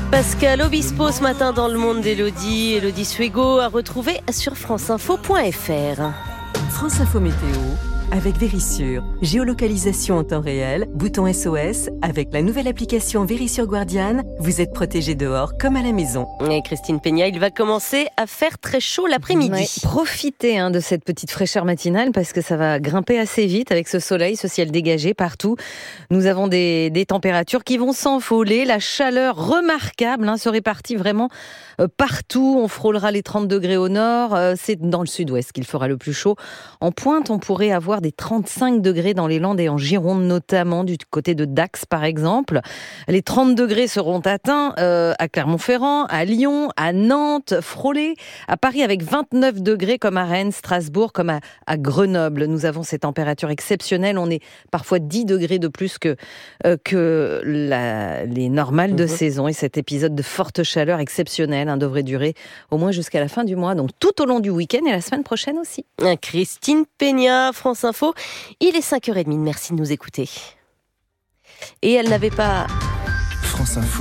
Pascal Obispo ce matin dans le monde d'Élodie. Élodie Suego à retrouver sur franceinfo.fr. France Info Météo avec Vérissure. Géolocalisation en temps réel, bouton SOS. Avec la nouvelle application Vérissure Guardian, vous êtes protégé dehors comme à la maison. Et Christine Peña, il va commencer à faire très chaud l'après-midi. Ouais, profitez de cette petite fraîcheur matinale parce que ça va grimper assez vite avec ce soleil, ce ciel dégagé partout. Nous avons des températures qui vont s'envoler. La chaleur remarquable se répartit vraiment partout. On frôlera les 30 degrés au nord. C'est dans le sud-ouest qu'il fera le plus chaud. En pointe, on pourrait avoir des 35 degrés dans les Landes et en Gironde, notamment du côté de Dax, par exemple. Les 30 degrés seront atteints à Clermont-Ferrand, à Lyon, à Nantes, frôlés, à Paris avec 29 degrés comme à Rennes, Strasbourg, comme à Grenoble. Nous avons ces températures exceptionnelles. On est parfois 10 degrés de plus que les normales de saison. Et cet épisode de forte chaleur exceptionnelle devrait durer au moins jusqu'à la fin du mois, donc tout au long du week-end et la semaine prochaine aussi. Christine Peña, France Info, il est 5h30, merci de nous écouter. Et elle n'avait pas... France Info.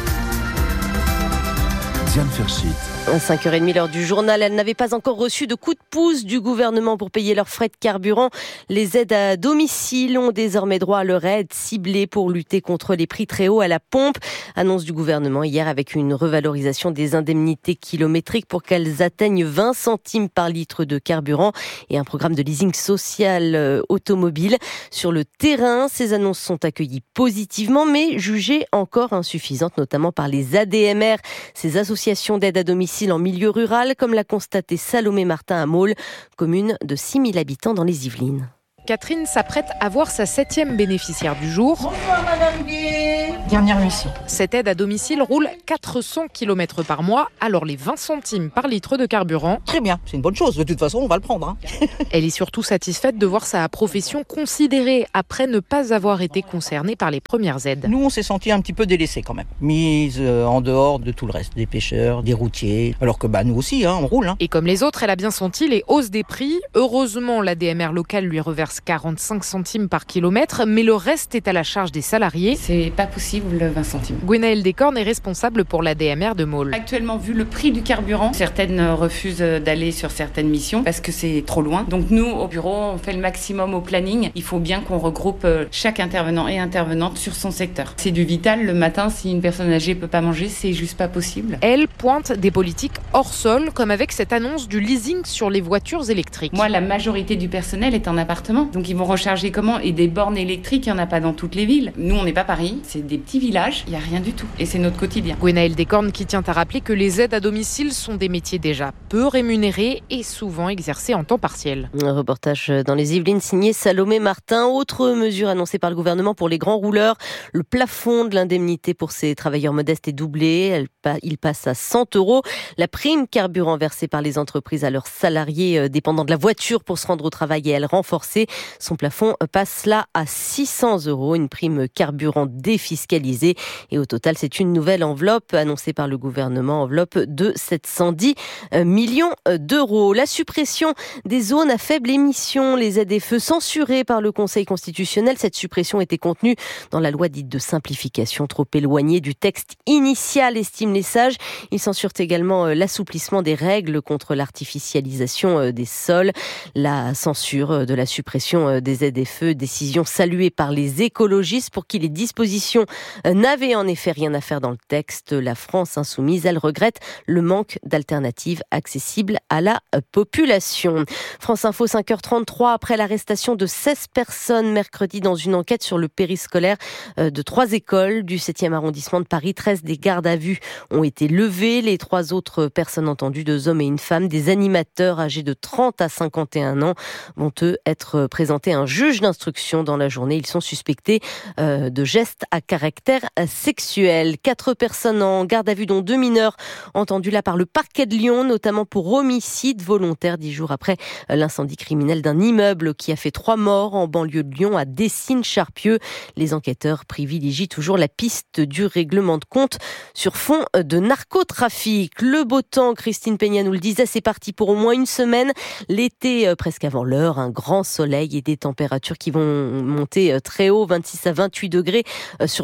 Diane Ferchit. 5h30, l'heure du journal. Elle n'avait pas encore reçu de coup de pouce du gouvernement pour payer leurs frais de carburant. Les aides à domicile ont désormais droit à leur aide ciblée pour lutter contre les prix très hauts à la pompe. Annonce du gouvernement hier avec une revalorisation des indemnités kilométriques pour qu'elles atteignent 20 centimes par litre de carburant et un programme de leasing social automobile. Sur le terrain, ces annonces sont accueillies positivement mais jugées encore insuffisantes, notamment par les ADMR, ces associations d'aide à domicile en milieu rural, comme l'a constaté Salomé Martin à Maule, commune de 6000 habitants dans les Yvelines. Catherine s'apprête à voir sa 7e bénéficiaire du jour. Bonjour Madame Gué. Dernière mission. Cette aide à domicile roule 400 km par mois, alors les 20 centimes par litre de carburant. Très bien, c'est une bonne chose. De toute façon, on va le prendre. Elle est surtout satisfaite de voir sa profession considérée après ne pas avoir été concernée par les premières aides. Nous, on s'est sentis un petit peu délaissés quand même. Mise en dehors de tout le reste, des pêcheurs, des routiers. Alors que nous aussi, on roule. Et comme les autres, elle a bien senti les hausses des prix. Heureusement, l'ADMR locale lui reverse 45 centimes par kilomètre, mais le reste est à la charge des salariés. C'est pas possible, 20 centimes. Gwenaëlle Descornes est responsable pour l'ADMR de Maule. Actuellement, vu le prix du carburant, certaines refusent d'aller sur certaines missions parce que c'est trop loin. Donc nous, au bureau, on fait le maximum au planning. Il faut bien qu'on regroupe chaque intervenant et intervenante sur son secteur. C'est du vital. Le matin, si une personne âgée peut pas manger, c'est juste pas possible. Elle pointe des politiques hors sol, comme avec cette annonce du leasing sur les voitures électriques. Moi, la majorité du personnel est en appartement. Donc ils vont recharger comment ? Et des bornes électriques, il n'y en a pas dans toutes les villes. Nous, on n'est pas Paris, c'est des petits villages, il n'y a rien du tout. Et c'est notre quotidien. Gwenaëlle Descornes qui tient à rappeler que les aides à domicile sont des métiers déjà peu rémunérés et souvent exercés en temps partiel. Un reportage dans les Yvelines signé Salomé Martin. Autre mesure annoncée par le gouvernement pour les grands rouleurs, le plafond de l'indemnité pour ces travailleurs modestes est doublé. Il passe à 100 €. La prime carburant versée par les entreprises à leurs salariés dépendant de la voiture pour se rendre au travail est elle renforcée. Son plafond passe là à 600 €, une prime carburant défiscalisée. Et au total, c'est une nouvelle enveloppe annoncée par le gouvernement, enveloppe de 710 millions d'euros. La suppression des zones à faible émission, les ZFE censurées par le Conseil constitutionnel. Cette suppression était contenue dans la loi dite de simplification, trop éloignée du texte initial, estiment les sages. Ils censurent également l'assouplissement des règles contre l'artificialisation des sols. La censure de la suppression des ZFE, décision saluée par les écologistes pour qui les dispositions n'avaient en effet rien à faire dans le texte. La France insoumise, elle regrette le manque d'alternatives accessibles à la population. France Info 5h33, après l'arrestation de 16 personnes mercredi dans une enquête sur le périscolaire de 3 écoles du 7e arrondissement de Paris. 13 des gardes à vue ont été levés. Les 3 autres personnes entendues, 2 hommes et une femme, des animateurs âgés de 30 à 51 ans, vont eux être présentés à un juge d'instruction dans la journée. Ils sont suspectés de gestes à caractère sexuel. 4 personnes en garde à vue, dont 2 mineurs, entendus là par le parquet de Lyon, notamment pour homicide volontaire 10 jours après l'incendie criminel d'un immeuble qui a fait 3 morts en banlieue de Lyon à Dessines-Charpieu. Les enquêteurs privilégient toujours la piste du règlement de compte sur fond de narcotrafic. Le beau temps, Christine Peña nous le disait, c'est parti pour au moins une semaine. L'été presque avant l'heure, un grand soleil et des températures qui vont monter très haut, 26 à 28 degrés sur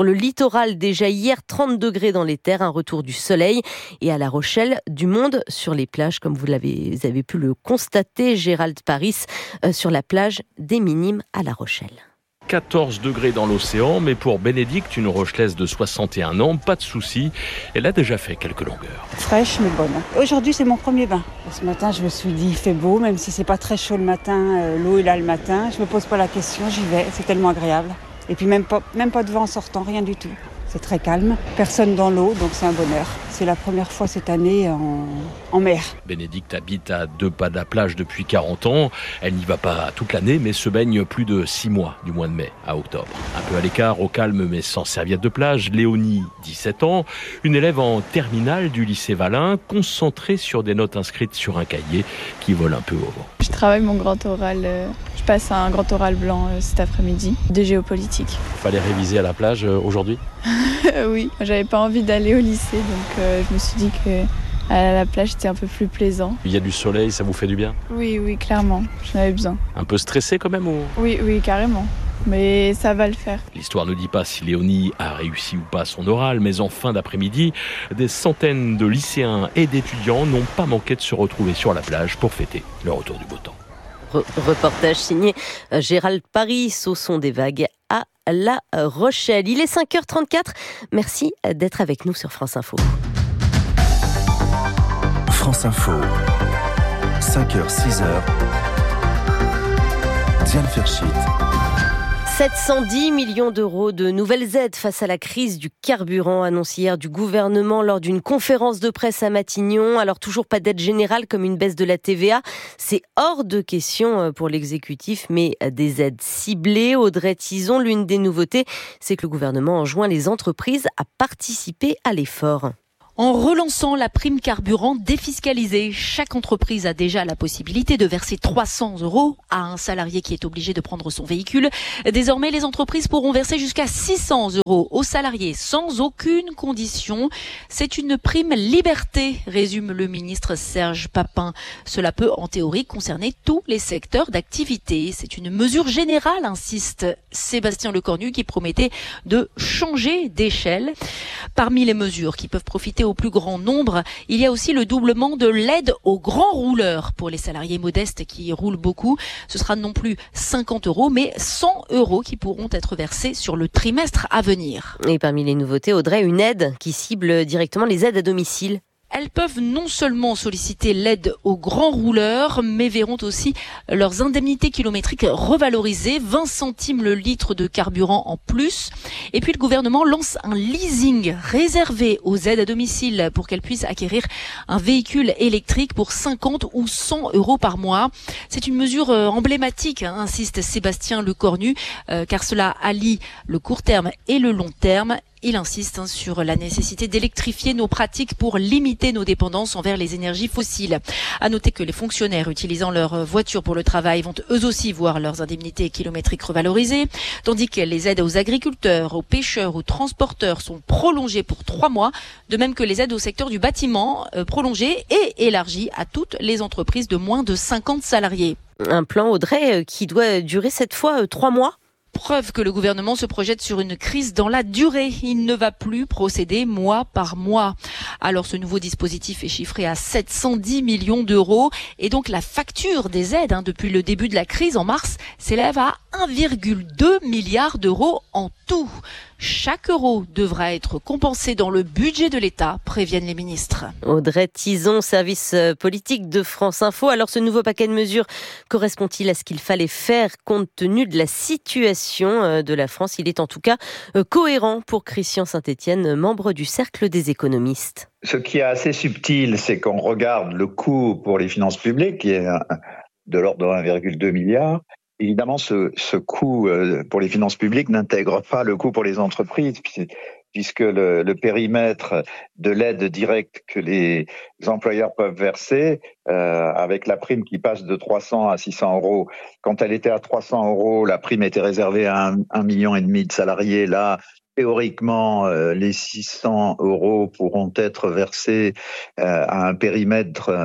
Sur le littoral, déjà hier, 30 degrés dans les terres, un retour du soleil. Et à La Rochelle, du monde sur les plages, comme vous avez pu le constater, Gérald Paris, sur la plage des Minimes à La Rochelle. 14 degrés dans l'océan, mais pour Bénédicte, une Rochelaise de 61 ans, pas de souci. Elle a déjà fait quelques longueurs. Fraîche mais bonne. Aujourd'hui, c'est mon premier bain. Ce matin, je me suis dit, il fait beau, même si c'est pas très chaud le matin, l'eau est là le matin. Je me pose pas la question, j'y vais, c'est tellement agréable. Et puis même pas de vent en sortant, rien du tout. C'est très calme, personne dans l'eau, donc c'est un bonheur. C'est la première fois cette année en mer. Bénédicte habite à 2 pas de la plage depuis 40 ans. Elle n'y va pas toute l'année, mais se baigne plus de 6 mois, du mois de mai à octobre. Un peu à l'écart, au calme, mais sans serviette de plage, Léonie, 17 ans, une élève en terminale du lycée Valin, concentrée sur des notes inscrites sur un cahier qui vole un peu au vent. Je travaille mon grand oral, je passe un grand oral blanc cet après-midi de géopolitique. Fallait réviser à la plage aujourd'hui ? Oui, j'avais pas envie d'aller au lycée, donc je me suis dit que à la plage c'était un peu plus plaisant. Il y a du soleil, ça vous fait du bien ? Oui, clairement, j'en avais besoin. Un peu stressé quand même ou... Oui, carrément. Mais ça va le faire. L'histoire ne dit pas si Léonie a réussi ou pas son oral, mais en fin d'après-midi, des centaines de lycéens et d'étudiants n'ont pas manqué de se retrouver sur la plage pour fêter le retour du beau temps. Reportage signé Gérald Paris au son des vagues à La Rochelle. Il est 5h34. Merci d'être avec nous sur France Info. France Info, 5h, 6h, Diane Ferschit. 710 millions d'euros de nouvelles aides face à la crise du carburant annoncée hier du gouvernement lors d'une conférence de presse à Matignon. Alors toujours pas d'aide générale comme une baisse de la TVA. C'est hors de question pour l'exécutif, mais des aides ciblées. Audrey Tizon, l'une des nouveautés, c'est que le gouvernement enjoint les entreprises à participer à l'effort. En relançant la prime carburant défiscalisée, chaque entreprise a déjà la possibilité de verser 300 € à un salarié qui est obligé de prendre son véhicule. Désormais, les entreprises pourront verser jusqu'à 600 € aux salariés sans aucune condition. C'est une prime liberté, résume le ministre Serge Papin. Cela peut en théorie concerner tous les secteurs d'activité. C'est une mesure générale, insiste Sébastien Lecornu, qui promettait de changer d'échelle. Parmi les mesures qui peuvent profiter au plus grand nombre, il y a aussi le doublement de l'aide aux grands rouleurs pour les salariés modestes qui roulent beaucoup. Ce sera non plus 50 €, mais 100 € qui pourront être versés sur le trimestre à venir. Et parmi les nouveautés, Audrey, une aide qui cible directement les aides à domicile. Elles peuvent non seulement solliciter l'aide aux grands rouleurs, mais verront aussi leurs indemnités kilométriques revalorisées, 20 centimes le litre de carburant en plus. Et puis le gouvernement lance un leasing réservé aux aides à domicile pour qu'elles puissent acquérir un véhicule électrique pour 50 ou 100 € par mois. C'est une mesure emblématique, insiste Sébastien Lecornu, car cela allie le court terme et le long terme. Il insiste sur la nécessité d'électrifier nos pratiques pour limiter nos dépendances envers les énergies fossiles. À noter que les fonctionnaires utilisant leur voiture pour le travail vont eux aussi voir leurs indemnités kilométriques revalorisées, tandis que les aides aux agriculteurs, aux pêcheurs, aux transporteurs sont prolongées pour 3 mois, de même que les aides au secteur du bâtiment prolongées et élargies à toutes les entreprises de moins de 50 salariés. Un plan, Audrey, qui doit durer cette fois 3 mois ? Preuve que le gouvernement se projette sur une crise dans la durée. Il ne va plus procéder mois par mois. Alors ce nouveau dispositif est chiffré à 710 millions d'euros et donc la facture des aides depuis le début de la crise en mars s'élève à 1,2 milliard d'euros en tout. Chaque euro devra être compensé dans le budget de l'État, préviennent les ministres. Audrey Tizon, service politique de France Info. Alors ce nouveau paquet de mesures correspond-il à ce qu'il fallait faire compte tenu de la situation de la France ? Il est en tout cas cohérent pour Christian Saint-Etienne, membre du Cercle des économistes. Ce qui est assez subtil, c'est qu'on regarde le coût pour les finances publiques, qui est de l'ordre de 1,2 milliard. Évidemment, ce coût pour les finances publiques n'intègre pas le coût pour les entreprises, puisque le périmètre de l'aide directe que les employeurs peuvent verser, avec la prime qui passe de 300 à 600 €. Quand elle était à 300 €, la prime était réservée à 1,5 million de salariés. Là, théoriquement, les 600 € pourront être versés à un périmètre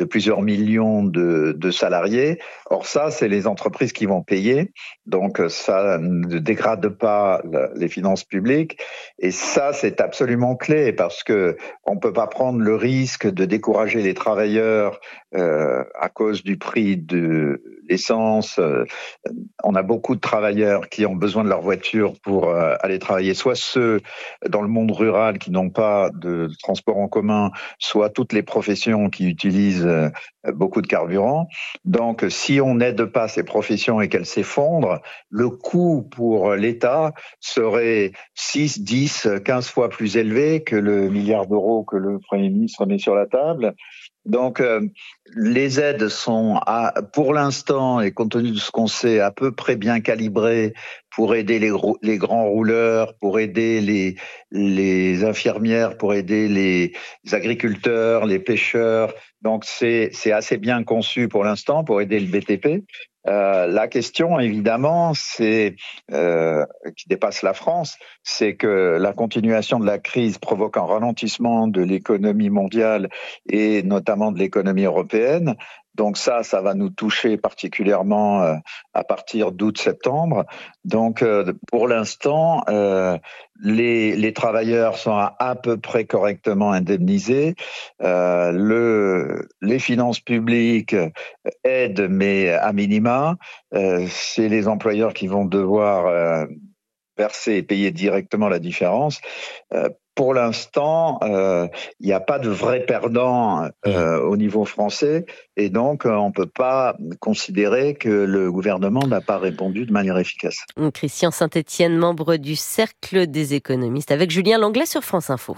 de plusieurs millions de salariés. Or ça, c'est les entreprises qui vont payer. Donc ça ne dégrade pas les finances publiques. Et ça, c'est absolument clé parce que on peut pas prendre le risque de décourager les travailleurs à cause du prix de l'essence. On a beaucoup de travailleurs qui ont besoin de leur voiture pour aller travailler, soit ceux dans le monde rural qui n'ont pas de transport en commun, soit toutes les professions qui utilisent beaucoup de carburant. Donc, si on n'aide pas ces professions et qu'elles s'effondrent, le coût pour l'État serait 6, 10, 15 fois plus élevé que le milliard d'euros que le Premier ministre met sur la table. Donc, les aides sont, pour l'instant, et compte tenu de ce qu'on sait, à peu près bien calibrées pour aider les grands rouleurs, pour aider les infirmières, pour aider les agriculteurs, les pêcheurs. Donc, c'est assez bien conçu pour l'instant pour aider le BTP. La question, évidemment, qui dépasse la France, c'est que la continuation de la crise provoque un ralentissement de l'économie mondiale et notamment de l'économie européenne. Donc ça va nous toucher particulièrement à partir d'août-septembre. Donc pour l'instant, les travailleurs sont à peu près correctement indemnisés. Les finances publiques aident, mais à minima. C'est les employeurs qui vont devoir verser et payer directement la différence. Pour l'instant, il n'y a pas de vrai perdant au niveau français et donc on ne peut pas considérer que le gouvernement n'a pas répondu de manière efficace. Christian Saint-Etienne, membre du Cercle des économistes, avec Julien Langlais sur France Info.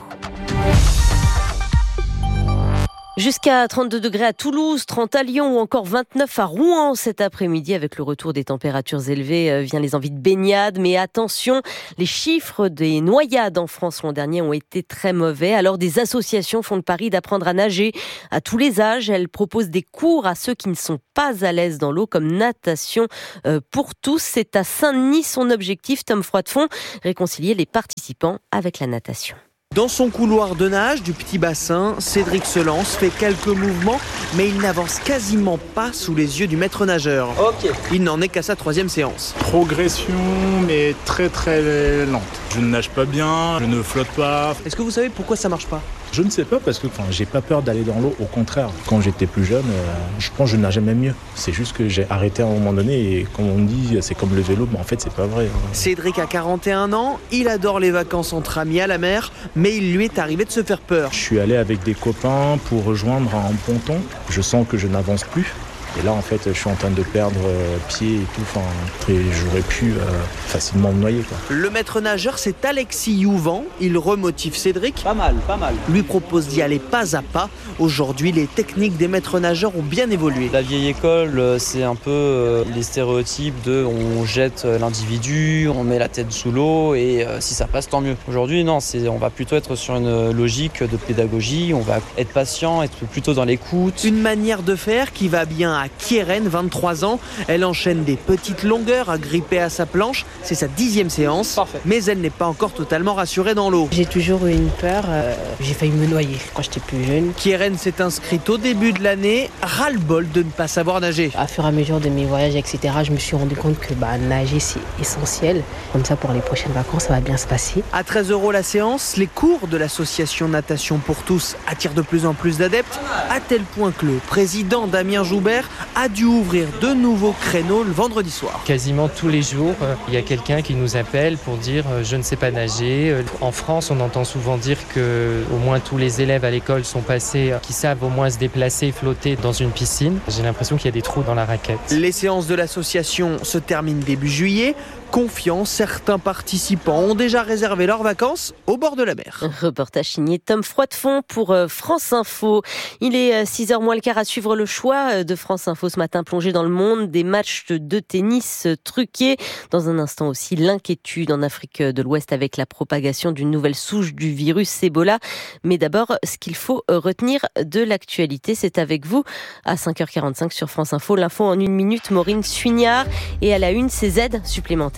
Jusqu'à 32 degrés à Toulouse, 30 à Lyon ou encore 29 à Rouen cet après-midi. Avec le retour des températures élevées, vient les envies de baignade. Mais attention, les chiffres des noyades en France l'an dernier ont été très mauvais. Alors des associations font le pari d'apprendre à nager à tous les âges. Elles proposent des cours à ceux qui ne sont pas à l'aise dans l'eau, comme natation pour tous. C'est à Saint-Denis son objectif, Tom Froidefond, réconcilier les participants avec la natation. Dans son couloir de nage du petit bassin, Cédric se lance, fait quelques mouvements, mais il n'avance quasiment pas sous les yeux du maître nageur. Il n'en est qu'à sa 3e séance. Progression, mais très très lente. Je ne nage pas bien, je ne flotte pas. Est-ce que vous savez pourquoi ça marche pas ? Je ne sais pas parce que j'ai pas peur d'aller dans l'eau. Au contraire, quand j'étais plus jeune, je pense que je nageais même mieux. C'est juste que j'ai arrêté à un moment donné et comme on dit, c'est comme le vélo, mais en fait c'est pas vrai. Cédric a 41 ans, il adore les vacances entre amis à la mer, mais il lui est arrivé de se faire peur. Je suis allé avec des copains pour rejoindre un ponton. Je sens que je n'avance plus. Et là, en fait, je suis en train de perdre pied et tout. J'aurais pu facilement me noyer, quoi. Le maître nageur, c'est Alexis Youvan. Il remotive Cédric. Pas mal. Lui propose d'y aller pas à pas. Aujourd'hui, les techniques des maîtres nageurs ont bien évolué. La vieille école, c'est un peu les stéréotypes de on jette l'individu, on met la tête sous l'eau et si ça passe, tant mieux. Aujourd'hui, non, on va plutôt être sur une logique de pédagogie. On va être patient, être plutôt dans l'écoute. Une manière de faire qui va bien à Kierren, 23 ans. Elle enchaîne des petites longueurs agrippée à sa planche. C'est sa 10e séance. Parfait. Mais elle n'est pas encore totalement rassurée dans l'eau. J'ai toujours eu une peur. J'ai failli me noyer quand j'étais plus jeune. Kierren s'est inscrite au début de l'année. Ras-le-bol de ne pas savoir nager. À fur et à mesure de mes voyages, etc., je me suis rendu compte que nager, c'est essentiel. Comme ça, pour les prochaines vacances, ça va bien se passer. À 13 € la séance, les cours de l'association Natation pour tous attirent de plus en plus d'adeptes, à tel point que le président Damien Joubert a dû ouvrir de nouveaux créneaux le vendredi soir. Quasiment tous les jours, il y a quelqu'un qui nous appelle pour dire « je ne sais pas nager ». En France, on entend souvent dire que au moins tous les élèves à l'école sont passés, qui savent au moins se déplacer, flotter dans une piscine. J'ai l'impression qu'il y a des trous dans la raquette. Les séances de l'association se terminent début juillet. Confiants, certains participants ont déjà réservé leurs vacances au bord de la mer. Reportage signé Tom Froidefond pour France Info. Il est 6h moins le quart à suivre le choix de France Info ce matin, plongé dans le monde des matchs de tennis truqués. Dans un instant aussi, l'inquiétude en Afrique de l'Ouest avec la propagation d'une nouvelle souche du virus Ebola. Mais d'abord, ce qu'il faut retenir de l'actualité, c'est avec vous à 5h45 sur France Info. L'info en 1 minute, Maureen Suignard. Et à la une, ces aides supplémentaires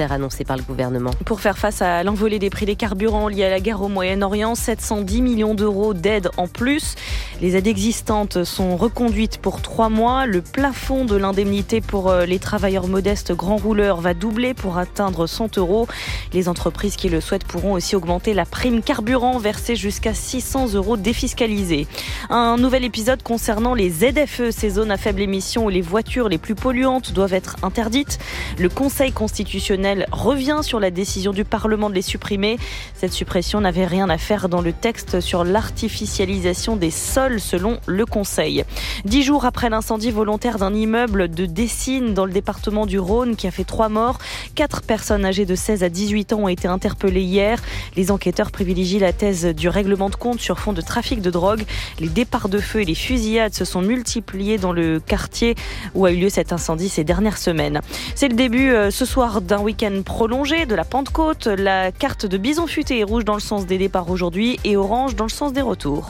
supplémentaires annoncés par le gouvernement. Pour faire face à l'envolée des prix des carburants liés à la guerre au Moyen-Orient, 710 millions d'euros d'aide en plus. Les aides existantes sont reconduites pour 3 mois. Le plafond de l'indemnité pour les travailleurs modestes grands rouleurs va doubler pour atteindre 100 euros. Les entreprises qui le souhaitent pourront aussi augmenter la prime carburant versée jusqu'à 600 euros défiscalisés. Un nouvel épisode concernant les ZFE, ces zones à faible émission où les voitures les plus polluantes doivent être interdites. Le Conseil constitutionnel revient sur la décision du Parlement de les supprimer. Cette suppression n'avait rien à faire dans le texte sur l'artificialisation des sols, selon le Conseil. 10 jours après l'incendie volontaire d'un immeuble de Dessines dans le département du Rhône qui a fait 3 morts, 4 personnes âgées de 16 à 18 ans ont été interpellées hier. Les enquêteurs privilégient la thèse du règlement de compte sur fond de trafic de drogue. Les départs de feu et les fusillades se sont multipliés dans le quartier où a eu lieu cet incendie ces dernières semaines. C'est le début ce soir d'un week-end prolongé de la Pentecôte. La carte de bison futé est rouge dans le sens des départs aujourd'hui et orange dans le sens des retours.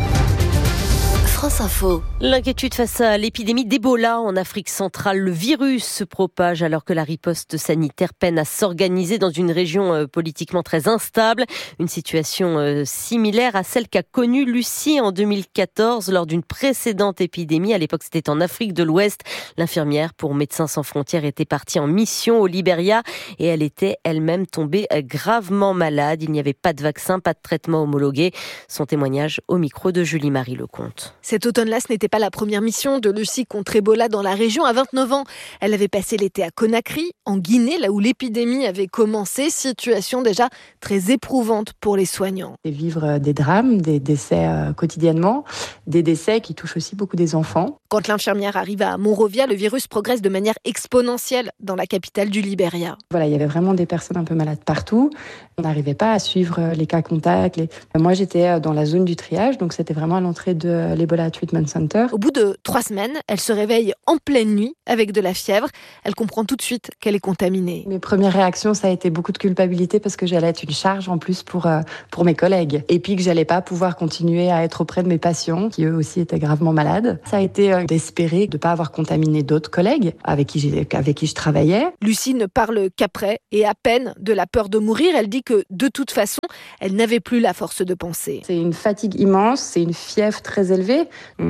France Info. L'inquiétude face à l'épidémie d'Ebola en Afrique centrale. Le virus se propage alors que la riposte sanitaire peine à s'organiser dans une région politiquement très instable. Une situation similaire à celle qu'a connue Lucie en 2014 lors d'une précédente épidémie. À l'époque, c'était en Afrique de l'Ouest. L'infirmière pour Médecins sans frontières était partie en mission au Libéria et elle était elle-même tombée gravement malade. Il n'y avait pas de vaccin, pas de traitement homologué. Son témoignage au micro de Julie-Marie Lecomte. Cet automne-là, ce n'était pas la première mission de Lucie contre Ebola dans la région. À 29 ans, elle avait passé l'été à Conakry, en Guinée, là où l'épidémie avait commencé. Situation déjà très éprouvante pour les soignants. Et vivre des drames, des décès quotidiennement, des décès qui touchent aussi beaucoup des enfants. Quand l'infirmière arrive à Monrovia, le virus progresse de manière exponentielle dans la capitale du Libéria. Voilà, il y avait vraiment des personnes un peu malades partout. On n'arrivait pas à suivre les cas contacts. Moi, j'étais dans la zone du triage, donc c'était vraiment à l'entrée de l'Ebola Treatment Center. Au bout de 3 semaines, elle se réveille en pleine nuit avec de la fièvre. Elle comprend tout de suite qu'elle est contaminée. Mes premières réactions, ça a été beaucoup de culpabilité parce que j'allais être une charge en plus pour mes collègues. Et puis que j'allais pas pouvoir continuer à être auprès de mes patients qui eux aussi étaient gravement malades. Ça a été d'espérer de pas avoir contaminé d'autres collègues avec qui je travaillais. Lucie ne parle qu'après et à peine de la peur de mourir. Elle dit que de toute façon, elle n'avait plus la force de penser. C'est une fatigue immense, c'est une fièvre très élevée.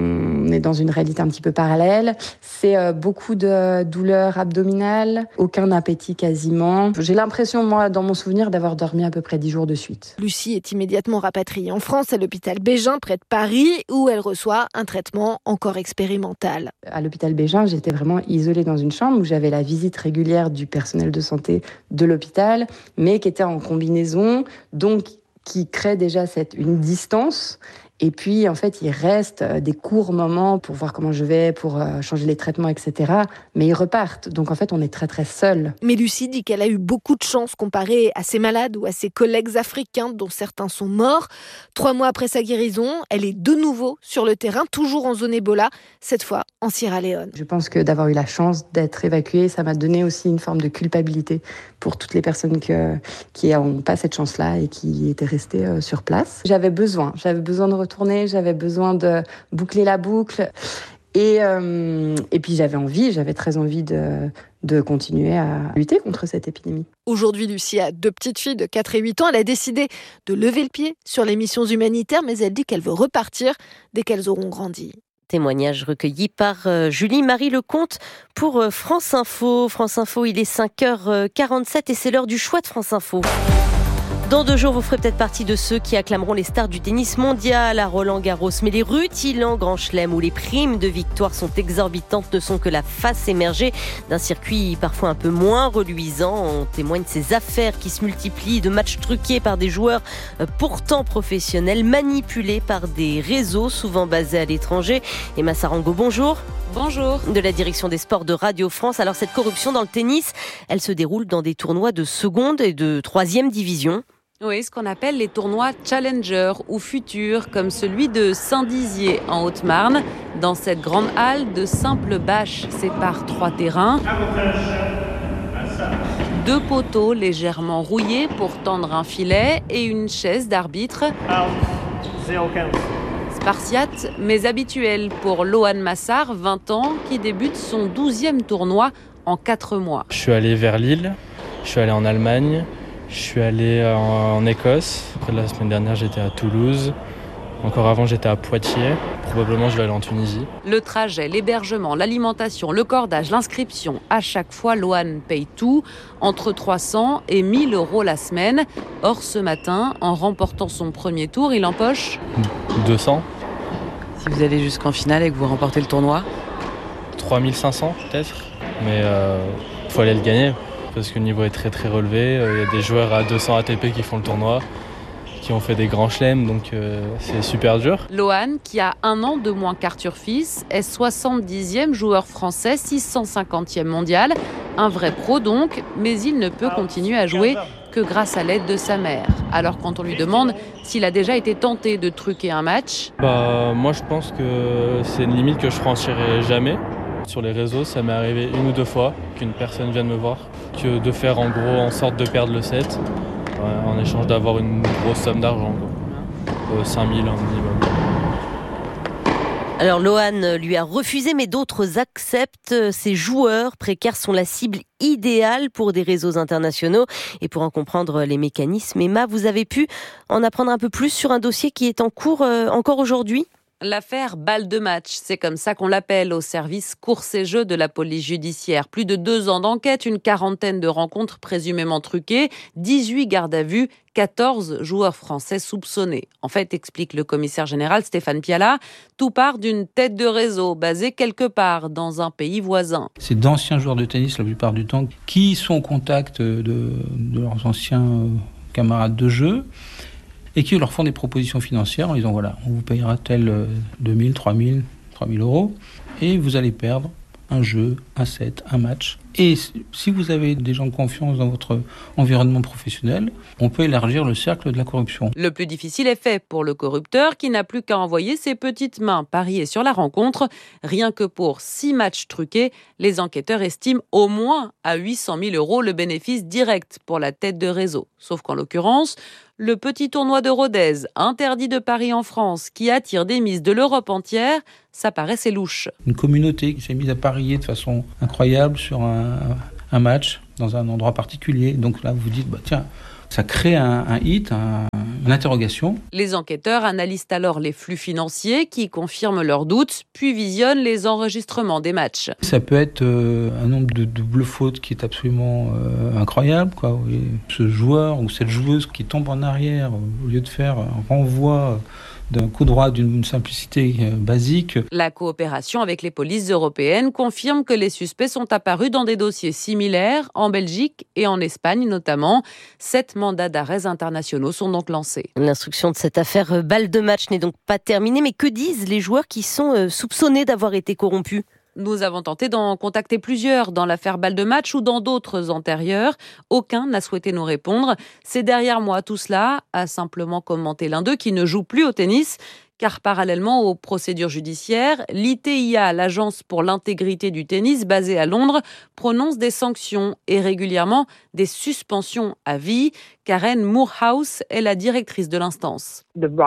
On est dans une réalité un petit peu parallèle. C'est beaucoup de douleurs abdominales, aucun appétit quasiment. J'ai l'impression, moi, dans mon souvenir, d'avoir dormi à peu près 10 jours de suite. Lucie est immédiatement rapatriée en France à l'hôpital Bégin, près de Paris, où elle reçoit un traitement encore expérimental. À l'hôpital Bégin, j'étais vraiment isolée dans une chambre où j'avais la visite régulière du personnel de santé de l'hôpital, mais qui était en combinaison, donc qui crée déjà une distance. Et puis, en fait, il reste des courts moments pour voir comment je vais, pour changer les traitements, etc. Mais ils repartent. Donc, en fait, on est très, très seuls. Mais Lucie dit qu'elle a eu beaucoup de chance comparée à ses malades ou à ses collègues africains, dont certains sont morts. 3 mois après sa guérison, elle est de nouveau sur le terrain, toujours en zone Ebola, cette fois en Sierra Leone. Je pense que d'avoir eu la chance d'être évacuée, ça m'a donné aussi une forme de culpabilité pour toutes les personnes qui n'ont pas cette chance-là et qui étaient restées sur place. J'avais besoin de retourner, j'avais besoin de boucler la boucle et puis j'avais très envie de continuer à lutter contre cette épidémie. Aujourd'hui, Lucie a 2 petites filles de 4 et 8 ans. Elle a décidé de lever le pied sur les missions humanitaires, mais elle dit qu'elle veut repartir dès qu'elles auront grandi. Témoignage recueilli par Julie-Marie Lecomte pour France Info. France Info, il est 5h47 et c'est l'heure du choix de France Info. Dans 2 jours, vous ferez peut-être partie de ceux qui acclameront les stars du tennis mondial à Roland-Garros. Mais les rutilants Grand Chelem où les primes de victoire sont exorbitantes ne sont que la face émergée d'un circuit parfois un peu moins reluisant. On témoigne de ces affaires qui se multiplient, de matchs truqués par des joueurs pourtant professionnels, manipulés par des réseaux souvent basés à l'étranger. Emma Sarango, bonjour. Bonjour. De la direction des sports de Radio France. Alors cette corruption dans le tennis, elle se déroule dans des tournois de seconde et de 3e division. Oui, ce qu'on appelle les tournois Challenger ou futurs, comme celui de Saint-Dizier en Haute-Marne. Dans cette grande halle, de simples bâches séparent 3 terrains. 2 poteaux légèrement rouillés pour tendre un filet et une chaise d'arbitre. Spartiate, mais habituel pour Lohan Massar, 20 ans, qui débute son 12e tournoi en 4 mois. Je suis allé vers Lille Je suis allé en Allemagne, je suis allé en Écosse. Après, la semaine dernière, j'étais à Toulouse. Encore avant, j'étais à Poitiers. Probablement, je vais aller en Tunisie. Le trajet, l'hébergement, l'alimentation, le cordage, l'inscription, à chaque fois, Lohan paye tout, entre 300 et 1000 euros la semaine. Or, ce matin, en remportant son premier tour, il empoche 200. Si vous allez jusqu'en finale et que vous remportez le tournoi 3500 peut-être. Mais il faut aller le gagner parce que le niveau est très très relevé. Il y a des joueurs à 200 ATP qui font le tournoi, qui ont fait des grands chelems, donc c'est super dur. Lohan, qui a 1 an de moins qu'Arthur Fils, est 70e joueur français, 650e mondial. Un vrai pro donc, mais il ne peut continuer à jouer que grâce à l'aide de sa mère. Alors quand on lui demande s'il a déjà été tenté de truquer un match... Moi je pense que c'est une limite que je franchirai jamais. Sur les réseaux, ça m'est arrivé 1 ou 2 fois qu'une personne vienne me voir, que de faire en gros en sorte de perdre le set. En échange d'avoir une grosse somme d'argent, 5 000 un minimum. Alors Lohan lui a refusé, mais d'autres acceptent. Ces joueurs précaires sont la cible idéale pour des réseaux internationaux. Et pour en comprendre les mécanismes, Emma, vous avez pu en apprendre un peu plus sur un dossier qui est en cours encore aujourd'hui ? L'affaire balle de match, c'est comme ça qu'on l'appelle au service courses et jeux de la police judiciaire. Plus de 2 ans d'enquête, une quarantaine de rencontres présumément truquées, 18 gardes à vue, 14 joueurs français soupçonnés. En fait, explique le commissaire général Stéphane Piala, tout part d'une tête de réseau basée quelque part dans un pays voisin. C'est d'anciens joueurs de tennis la plupart du temps qui sont au contact de leurs anciens camarades de jeu et qui leur font des propositions financières en disant voilà, on vous payera tel 2000, 3000 euros et vous allez perdre un jeu, un set, un match. Et si vous avez des gens de confiance dans votre environnement professionnel, on peut élargir le cercle de la corruption. Le plus difficile est fait pour le corrupteur qui n'a plus qu'à envoyer ses petites mains parier sur la rencontre. Rien que pour 6 matchs truqués, les enquêteurs estiment au moins à 800 000 euros le bénéfice direct pour la tête de réseau. Sauf qu'en l'occurrence, le petit tournoi de Rodez, interdit de paris en France, qui attire des mises de l'Europe entière, ça paraissait louche. Une communauté qui s'est mise à parier de façon incroyable sur un match dans un endroit particulier. Donc là, vous vous dites, tiens, ça crée un hit, une interrogation. Les enquêteurs analysent alors les flux financiers qui confirment leurs doutes, puis visionnent les enregistrements des matchs. Ça peut être un nombre de doubles fautes qui est absolument incroyable, quoi. Ce joueur ou cette joueuse qui tombe en arrière au lieu de faire un renvoi d'un coup droit d'une simplicité basique. La coopération avec les polices européennes confirme que les suspects sont apparus dans des dossiers similaires en Belgique et en Espagne notamment. 7 mandats d'arrêt internationaux sont donc lancés. L'instruction de cette affaire balle de match n'est donc pas terminée, mais que disent les joueurs qui sont soupçonnés d'avoir été corrompus ? Nous avons tenté d'en contacter plusieurs dans l'affaire balle de match ou dans d'autres antérieures. Aucun n'a souhaité nous répondre. C'est derrière moi tout cela, a simplement commenté l'un d'eux qui ne joue plus au tennis. Car parallèlement aux procédures judiciaires, l'ITIA, l'Agence pour l'intégrité du tennis basée à Londres, prononce des sanctions et régulièrement des suspensions à vie. Karen Moorhouse est la directrice de l'instance.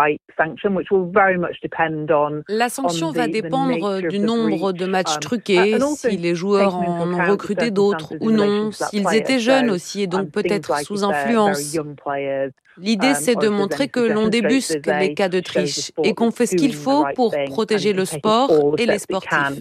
La sanction va dépendre du nombre de matchs truqués, si les joueurs en ont recruté d'autres ou non, s'ils étaient jeunes aussi et donc peut-être sous influence. L'idée, c'est de montrer que l'on débusque les cas de triche et qu'on fait ce qu'il faut pour protéger le sport et les sportifs.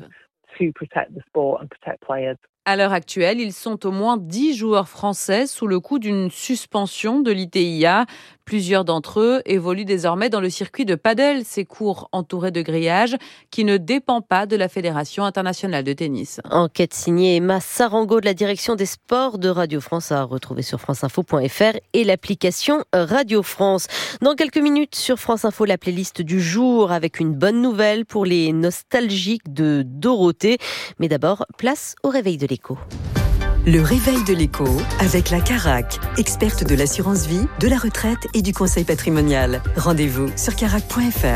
À l'heure actuelle, ils sont au moins 10 joueurs français sous le coup d'une suspension de l'ITIA. Plusieurs d'entre eux évoluent désormais dans le circuit de paddle, ces cours entourés de grillages qui ne dépend pas de la Fédération internationale de tennis. Enquête signée Emma Sarango de la direction des sports de Radio France à retrouver sur franceinfo.fr et l'application Radio France. Dans quelques minutes sur France Info, la playlist du jour avec une bonne nouvelle pour les nostalgiques de Dorothée. Mais d'abord, place au réveil de l'écho. Le réveil de l'écho avec la Carac, experte de l'assurance vie, de la retraite et du conseil patrimonial. Rendez-vous sur carac.fr.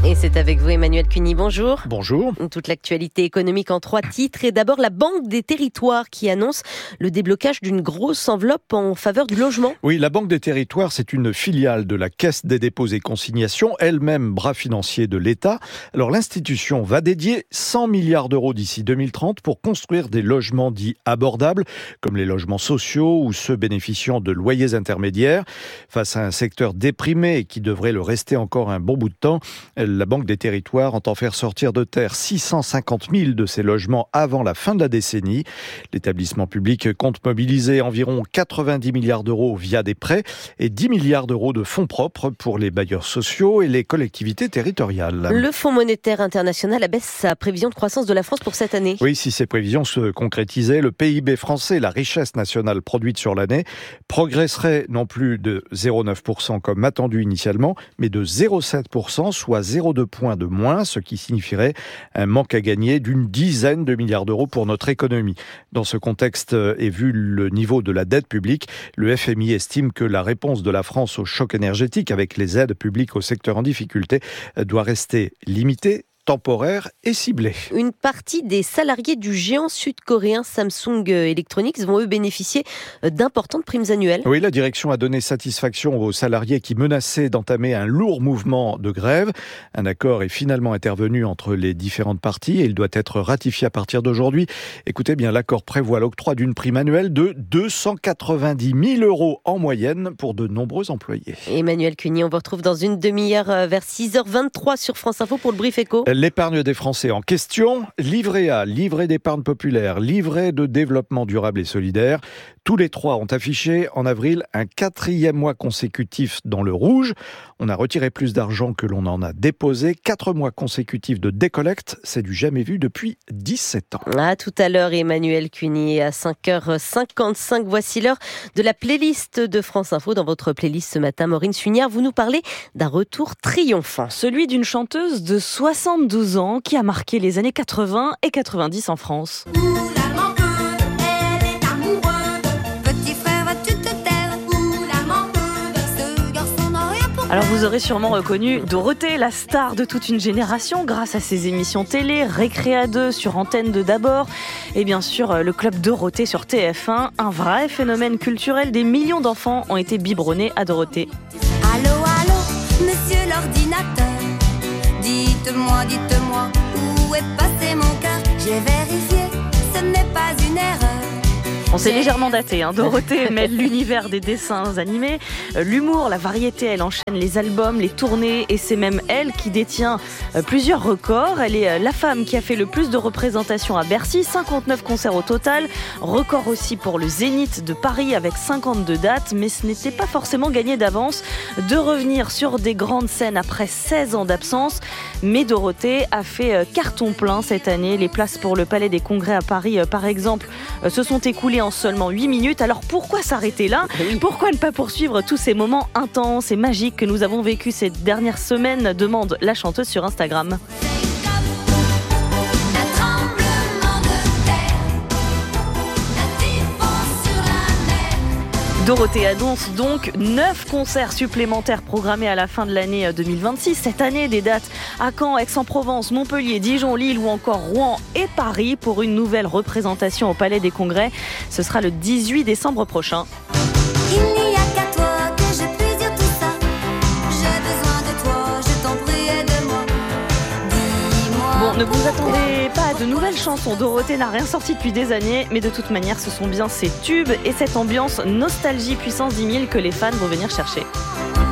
Et c'est avec vous Emmanuel Cuny, bonjour. Bonjour. Toute l'actualité économique en 3 titres. Et d'abord la Banque des Territoires qui annonce le déblocage d'une grosse enveloppe en faveur du logement. Oui, la Banque des Territoires, c'est une filiale de la Caisse des dépôts et consignations, elle-même bras financier de l'État. Alors l'institution va dédier 100 milliards d'euros d'ici 2030 pour construire des logements dits abordables, comme les logements sociaux ou ceux bénéficiant de loyers intermédiaires. Face à un secteur déprimé et qui devrait le rester encore un bon bout de temps, la Banque des Territoires entend faire sortir de terre 650 000 de ces logements avant la fin de la décennie. L'établissement public compte mobiliser environ 90 milliards d'euros via des prêts et 10 milliards d'euros de fonds propres pour les bailleurs sociaux et les collectivités territoriales. Le Fonds monétaire international abaisse sa prévision de croissance de la France pour cette année. Oui, si ces prévisions se concrétisaient, le PIB français, la richesse nationale produite sur l'année, progresserait non plus de 0,9% comme attendu initialement, mais de 0,7%, soit 0,2 points de moins, ce qui signifierait un manque à gagner d'une dizaine de milliards d'euros pour notre économie. Dans ce contexte, et vu le niveau de la dette publique, le FMI estime que la réponse de la France au choc énergétique avec les aides publiques au secteur en difficulté doit rester limitée, temporaire et ciblé. Une partie des salariés du géant sud-coréen Samsung Electronics vont eux bénéficier d'importantes primes annuelles. Oui, la direction a donné satisfaction aux salariés qui menaçaient d'entamer un lourd mouvement de grève. Un accord est finalement intervenu entre les différentes parties et il doit être ratifié à partir d'aujourd'hui. Écoutez bien, l'accord prévoit l'octroi d'une prime annuelle de 290 000 euros en moyenne pour de nombreux employés. Emmanuel Cuny, on vous retrouve dans une demi-heure vers 6h23 sur France Info pour le Brief Éco. L'épargne des Français en question, livret A, livret d'épargne populaire, livret de développement durable et solidaire. Tous les 3 ont affiché en avril un 4e mois consécutif dans le rouge. On a retiré plus d'argent que l'on en a déposé. 4 mois consécutifs de décollecte, c'est du jamais vu depuis 17 ans. À tout à l'heure Emmanuel Cuny, à 5h55. Voici l'heure de la playlist de France Info. Dans votre playlist ce matin, Maureen Sugnard, vous nous parlez d'un retour triomphant. Celui d'une chanteuse de 72 ans qui a marqué les années 80 et 90 en France. Alors vous aurez sûrement reconnu Dorothée, la star de toute une génération, grâce à ses émissions télé, Récréa 2 sur Antenne 2 d'abord, et bien sûr le Club Dorothée sur TF1, un vrai phénomène culturel. Des millions d'enfants ont été biberonnés à Dorothée. Allô, allô, monsieur l'ordinateur, dites-moi, où est passé mon cœur? J'ai vérifié, ce n'est pas une erreur. On s'est légèrement daté. Dorothée mêle l'univers des dessins animés, l'humour, la variété. Elle enchaîne les albums, les tournées et c'est même elle qui détient plusieurs records. Elle est la femme qui a fait le plus de représentations à Bercy, 59 concerts au total. Record aussi pour le Zénith de Paris avec 52 dates. Mais ce n'était pas forcément gagné d'avance de revenir sur des grandes scènes après 16 ans d'absence. Mais Dorothée a fait carton plein cette année. Les places pour le Palais des Congrès à Paris, par exemple, se sont écoulées en seulement 8 minutes. Alors pourquoi s'arrêter là ? Pourquoi ne pas poursuivre tous ces moments intenses et magiques que nous avons vécus ces dernières semaines ? Demande la chanteuse sur Instagram. Dorothée annonce donc 9 concerts supplémentaires programmés à la fin de l'année 2026. Cette année, des dates à Caen, Aix-en-Provence, Montpellier, Dijon, Lille ou encore Rouen et Paris pour une nouvelle représentation au Palais des Congrès. Ce sera le 18 décembre prochain. Il n'y a qu'à toi que je puisse dire tout ça. J'ai besoin de toi, je t'en prie, aide-moi. Dis-moi. Bon, ne vous attendez pas à de nouvelles chansons. Dorothée n'a rien sorti depuis des années, mais de toute manière, ce sont bien ces tubes et cette ambiance nostalgie puissance 10 000 que les fans vont venir chercher.